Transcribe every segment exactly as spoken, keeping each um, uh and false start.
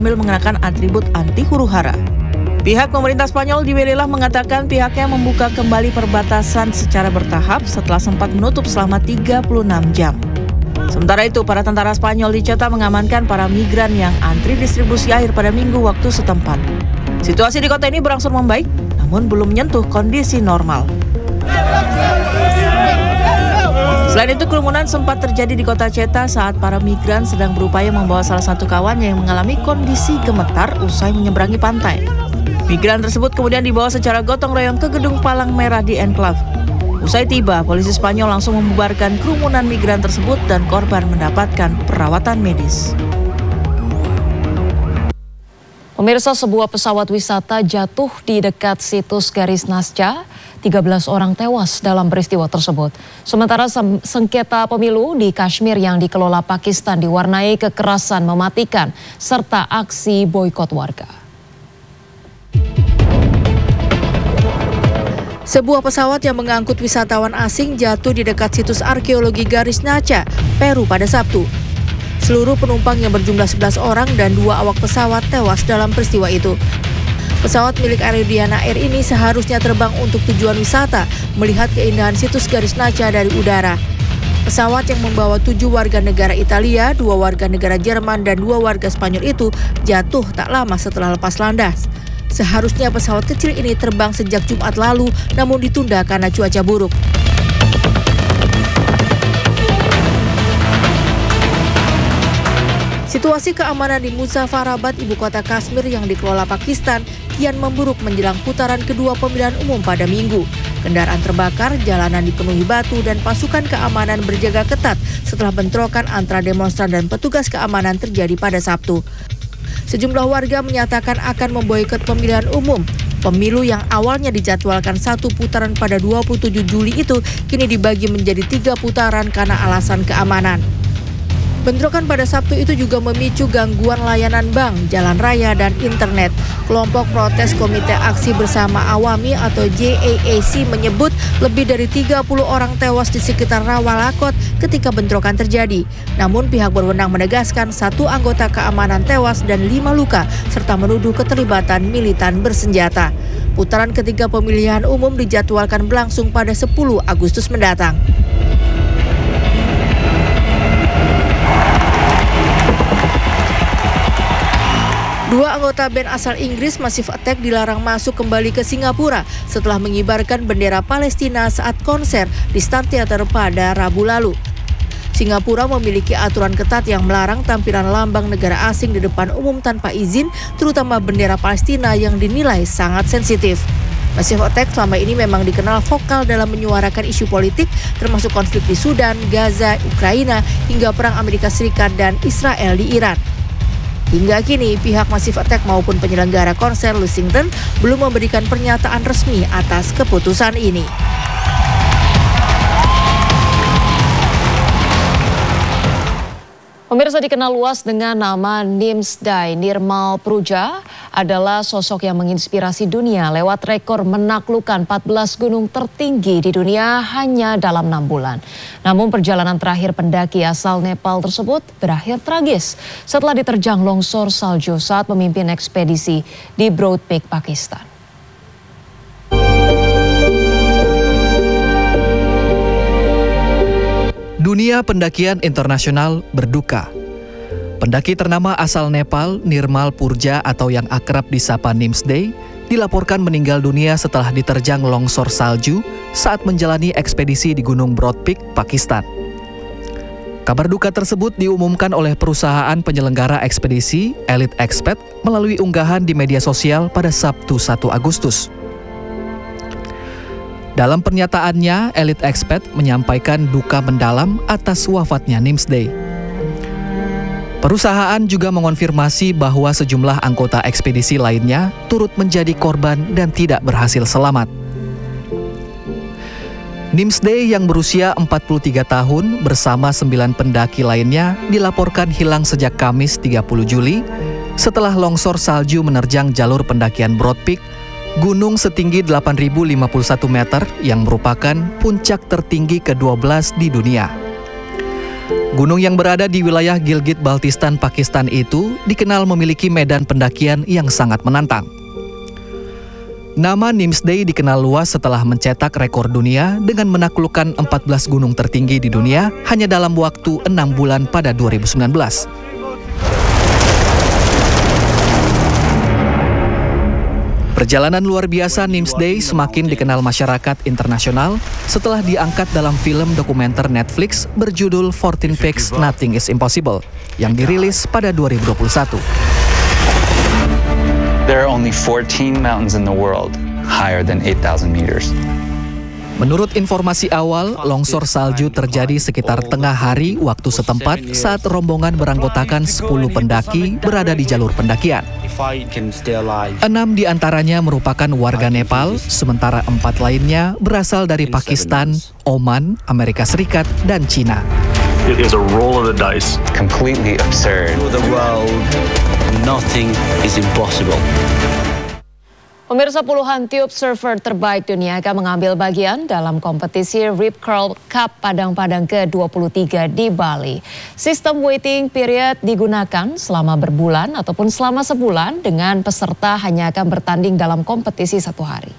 sambil mengenakan atribut anti huru-hara. Pihak pemerintah Spanyol di Melilla mengatakan pihaknya membuka kembali perbatasan secara bertahap setelah sempat menutup selama tiga puluh enam jam. Sementara itu, para tentara Spanyol di Ceuta mengamankan para migran yang antri distribusi air pada minggu waktu setempat. Situasi di kota ini berangsur membaik, namun belum menyentuh kondisi normal. Selain itu, kerumunan sempat terjadi di kota Ceuta saat para migran sedang berupaya membawa salah satu kawannya yang mengalami kondisi gemetar usai menyeberangi pantai. Migran tersebut kemudian dibawa secara gotong royong ke gedung palang merah di Enclave. Usai tiba, polisi Spanyol langsung membubarkan kerumunan migran tersebut dan korban mendapatkan perawatan medis. Pemirsa, sebuah pesawat wisata jatuh di dekat situs Garis Nazca. tiga belas orang tewas dalam peristiwa tersebut. Sementara sengketa pemilu di Kashmir yang dikelola Pakistan diwarnai kekerasan mematikan serta aksi boikot warga. Sebuah pesawat yang mengangkut wisatawan asing jatuh di dekat situs arkeologi Garis Nazca, Peru pada Sabtu. Seluruh penumpang yang berjumlah sebelas orang dan dua awak pesawat tewas dalam peristiwa itu. Pesawat milik Aridiana Air ini seharusnya terbang untuk tujuan wisata, melihat keindahan situs Garis Nazca dari udara. Pesawat yang membawa tujuh warga negara Italia, dua warga negara Jerman, dan dua warga Spanyol itu jatuh tak lama setelah lepas landas. Seharusnya pesawat kecil ini terbang sejak Jumat lalu, namun ditunda karena cuaca buruk. Situasi keamanan di Muzaffarabad, ibu kota Kashmir yang dikelola Pakistan, kian memburuk menjelang putaran kedua pemilihan umum pada Minggu. Kendaraan terbakar, jalanan dipenuhi batu, dan pasukan keamanan berjaga ketat setelah bentrokan antara demonstran dan petugas keamanan terjadi pada Sabtu. Sejumlah warga menyatakan akan memboikot pemilihan umum. Pemilu yang awalnya dijadwalkan satu putaran pada dua puluh tujuh Juli itu kini dibagi menjadi tiga putaran karena alasan keamanan. Bentrokan pada Sabtu itu juga memicu gangguan layanan bank, jalan raya, dan internet. Kelompok protes Komite Aksi Bersama Awami atau J A A C menyebut lebih dari tiga puluh orang tewas di sekitar Rawalakot ketika bentrokan terjadi. Namun pihak berwenang menegaskan satu anggota keamanan tewas dan lima luka, serta menuduh keterlibatan militan bersenjata. Putaran ketiga pemilihan umum dijadwalkan berlangsung pada sepuluh Agustus mendatang. Dua anggota band asal Inggris Massive Attack dilarang masuk kembali ke Singapura setelah mengibarkan bendera Palestina saat konser di Star Theatre pada Rabu lalu. Singapura memiliki aturan ketat yang melarang tampilan lambang negara asing di depan umum tanpa izin, terutama bendera Palestina yang dinilai sangat sensitif. Massive Attack selama ini memang dikenal vokal dalam menyuarakan isu politik, termasuk konflik di Sudan, Gaza, Ukraina, hingga perang Amerika Serikat dan Israel di Iran. Hingga kini, pihak Massive Attack maupun penyelenggara konser Lussington belum memberikan pernyataan resmi atas keputusan ini. Pemirsa, dikenal luas dengan nama Nimsdai, Nirmal Purja adalah sosok yang menginspirasi dunia lewat rekor menaklukkan empat belas gunung tertinggi di dunia hanya dalam enam bulan. Namun perjalanan terakhir pendaki asal Nepal tersebut berakhir tragis setelah diterjang longsor salju saat memimpin ekspedisi di Broad Peak, Pakistan. Dunia pendakian internasional berduka. Pendaki ternama asal Nepal, Nirmal Purja atau yang akrab disapa Nimsdai, dilaporkan meninggal dunia setelah diterjang longsor salju saat menjalani ekspedisi di Gunung Broad Peak, Pakistan. Kabar duka tersebut diumumkan oleh perusahaan penyelenggara ekspedisi Elite Expat melalui unggahan di media sosial pada Sabtu satu Agustus. Dalam pernyataannya, Elite Expat menyampaikan duka mendalam atas wafatnya Nimsdai. Perusahaan juga mengonfirmasi bahwa sejumlah anggota ekspedisi lainnya turut menjadi korban dan tidak berhasil selamat. Nimsdai yang berusia empat puluh tiga tahun bersama sembilan pendaki lainnya dilaporkan hilang sejak Kamis tiga puluh Juli setelah longsor salju menerjang jalur pendakian Broad Peak, gunung setinggi delapan ribu lima puluh satu meter yang merupakan puncak tertinggi ke dua belas di dunia. Gunung yang berada di wilayah Gilgit-Baltistan, Pakistan itu dikenal memiliki medan pendakian yang sangat menantang. Nama Nimsday dikenal luas setelah mencetak rekor dunia dengan menaklukkan empat belas gunung tertinggi di dunia hanya dalam waktu enam bulan pada dua ribu sembilan belas. Perjalanan luar biasa Nimsday semakin dikenal masyarakat internasional setelah diangkat dalam film dokumenter Netflix berjudul fourteen Peaks Nothing is Impossible yang dirilis pada dua ribu dua puluh satu. There are only fourteen mountains in the world higher than eight thousand meters. Menurut informasi awal, longsor salju terjadi sekitar tengah hari waktu setempat saat rombongan beranggotakan sepuluh pendaki berada di jalur pendakian. Enam di antaranya merupakan warga Nepal, sementara empat lainnya berasal dari Pakistan, Oman, Amerika Serikat, dan Cina. It is a roll of the dice. Completely absurd. To the world, nothing is impossible. Pemirsa, puluhan tube surfer terbaik dunia akan mengambil bagian dalam kompetisi Rip Curl Cup Padang-Padang ke dua puluh tiga di Bali. Sistem waiting period digunakan selama berbulan ataupun selama sebulan dengan peserta hanya akan bertanding dalam kompetisi satu hari.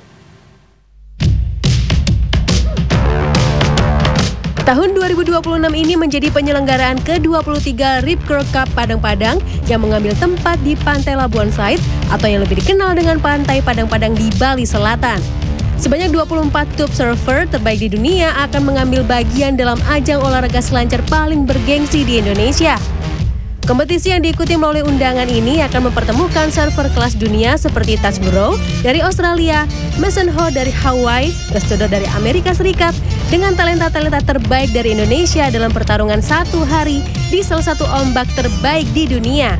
Tahun dua ribu dua puluh enam ini menjadi penyelenggaraan ke dua puluh tiga Rip Curl Cup Padang-Padang yang mengambil tempat di Pantai Labuan Said atau yang lebih dikenal dengan Pantai Padang-Padang di Bali Selatan. Sebanyak dua puluh empat tube surfer terbaik di dunia akan mengambil bagian dalam ajang olahraga selancar paling bergengsi di Indonesia. Kompetisi yang diikuti melalui undangan ini akan mempertemukan surfer kelas dunia seperti Taj Burrow dari Australia, Mason Ho dari Hawaii, Restodo dari Amerika Serikat, dengan talenta-talenta terbaik dari Indonesia dalam pertarungan satu hari di salah satu ombak terbaik di dunia.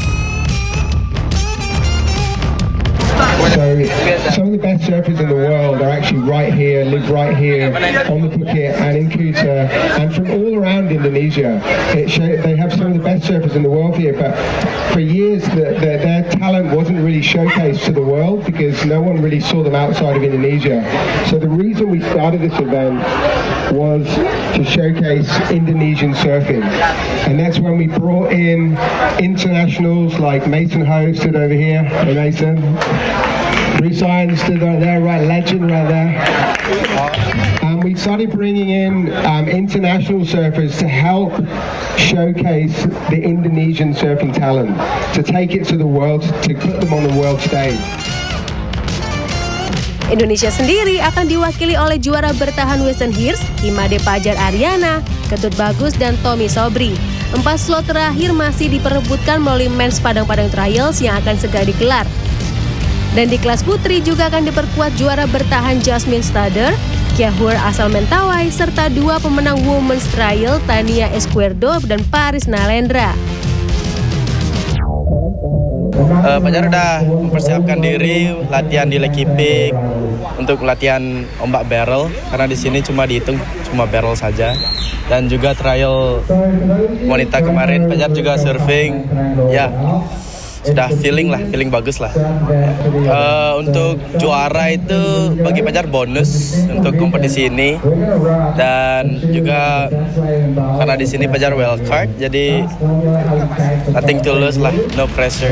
So some of the best surfers in the world are actually right here, live right here on the Phuket and in Kuta and from all around Indonesia. It show, they have some of the best surfers in the world here, but for years the, the, their talent wasn't really showcased to the world because no one really saw them outside of Indonesia. So the reason we started this event was to showcase Indonesian surfing, and that's when we brought in internationals like Mason Ho stood over here. Hey Mason. Bruce Irons stood right there, right, legend right there. And we started bringing in um, international surfers to help showcase the Indonesian surfing talent, to take it to the world, to put them on the world stage. Indonesia sendiri akan diwakili oleh juara bertahan Weston Hirst, Imade Pajar Ariana, Ketut Bagus, dan Tommy Sobri. Empat slot terakhir masih diperebutkan melalui Men's Padang-Padang Trials yang akan segera digelar. Dan di kelas putri juga akan diperkuat juara bertahan Jasmine Stader, Kiahur asal Mentawai, serta dua pemenang Women's Trial, Tania Esquerdo dan Paris Nalendra. Uh, Pajar udah mempersiapkan diri, latihan di Lake Ipik untuk latihan ombak barrel, karena di sini cuma dihitung cuma barrel saja. Dan juga trial wanita kemarin, Pajar juga surfing, ya sudah feeling lah, feeling bagus lah. Uh, untuk juara itu bagi Pajar bonus untuk kompetisi ini, dan juga karena di sini Pajar wild card, jadi nothing to lose lah, no pressure.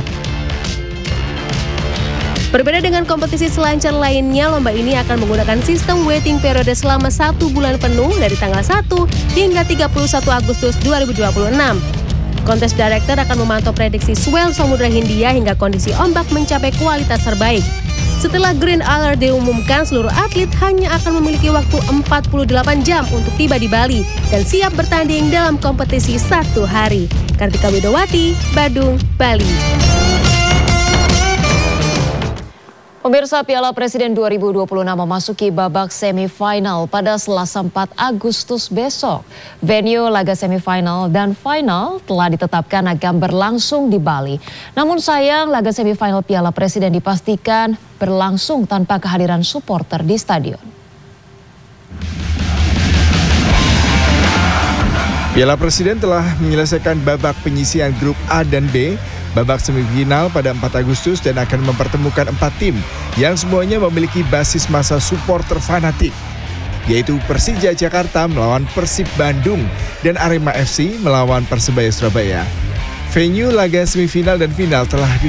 Berbeda dengan kompetisi selancar lainnya, lomba ini akan menggunakan sistem waiting period selama satu bulan penuh dari tanggal satu hingga tiga puluh satu Agustus dua ribu dua puluh enam. Contest Director akan memantau prediksi swell Samudra Hindia hingga kondisi ombak mencapai kualitas terbaik. Setelah green alert diumumkan, seluruh atlet hanya akan memiliki waktu empat puluh delapan jam untuk tiba di Bali dan siap bertanding dalam kompetisi satu hari. Kartika Widowati, Badung, Bali. Pemirsa, Piala Presiden dua ribu dua puluh enam memasuki babak semifinal pada Selasa empat Agustus besok. Venue laga semifinal dan final telah ditetapkan akan berlangsung di Bali. Namun sayang, laga semifinal Piala Presiden dipastikan berlangsung tanpa kehadiran supporter di stadion. Piala Presiden telah menyelesaikan babak penyisian grup A dan B, babak semifinal pada empat Agustus dan akan mempertemukan empat tim yang semuanya memiliki basis massa supporter fanatik, yaitu Persija Jakarta melawan Persib Bandung dan Arema F C melawan Persebaya Surabaya. Venue laga semifinal dan final telah